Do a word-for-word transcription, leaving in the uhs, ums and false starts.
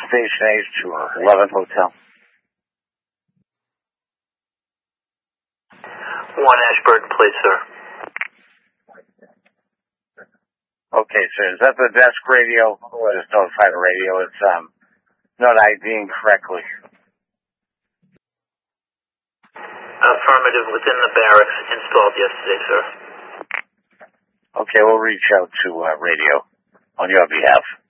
Station H to eleven Hotel. one Ashburton, please, sir. Okay, sir. Is that the desk radio? Oh, just notify the radio. It's um not IDing correctly. Affirmative, within the barracks, installed yesterday, sir. Okay, we'll reach out to uh, radio on your behalf.